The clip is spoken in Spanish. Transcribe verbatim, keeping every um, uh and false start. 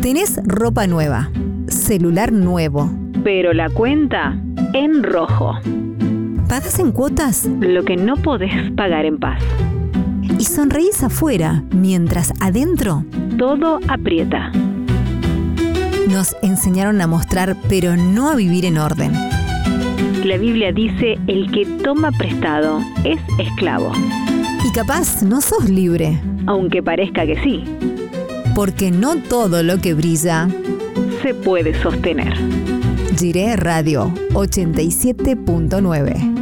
Tenés ropa nueva, celular nuevo, pero la cuenta en rojo. ¿pagás en cuotas? Lo que no podés pagar en paz. Y sonreís afuera, mientras adentro Todo aprieta. nos enseñaron a mostrar, pero no a vivir en orden. La Biblia dice, el que toma prestado es esclavo, Y capaz no sos libre, aunque parezca que sí, porque no todo lo que brilla. se puede sostener. Jiré Radio ochenta y siete punto nueve.